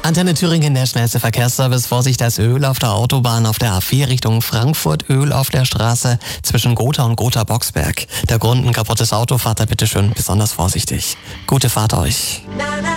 Antenne Thüringen, der schnellste Verkehrsservice. Vorsicht, da ist Öl auf der Autobahn auf der A4 Richtung Frankfurt. Öl auf der Straße zwischen Gotha und Gotha-Boxberg. Der Grund, ein kaputtes Auto. Fahrt da bitte schön besonders vorsichtig. Gute Fahrt euch.